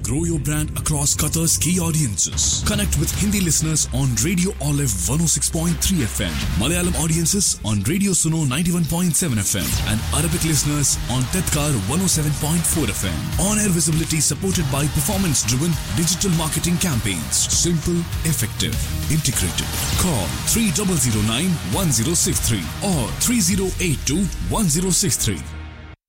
Grow your brand across Qatar's key audiences. Connect with Hindi listeners on Radio Olive 106.3 FM, Malayalam audiences on Radio Suno 91.7 FM, and Arabic listeners on Tedkar 107.4 FM. On-air visibility supported by performance-driven digital marketing campaigns. Simple, effective, integrated. Call 3009-1063 or 3082-1063.